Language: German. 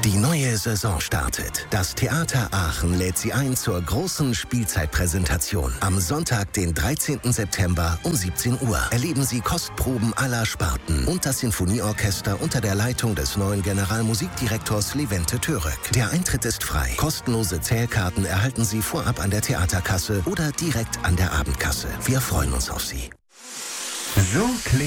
Die neue Saison startet. Das Theater Aachen lädt Sie ein zur großen Spielzeitpräsentation. Am Sonntag, den 13. September um 17 Uhr. Erleben Sie Kostproben aller Sparten und das Sinfonieorchester unter der Leitung des neuen Generalmusikdirektors Levente Török. Der Eintritt ist frei. Kostenlose Zählkarten erhalten Sie vorab an der Theaterkasse oder direkt an der Abendkasse. Wir freuen uns auf Sie. So klingt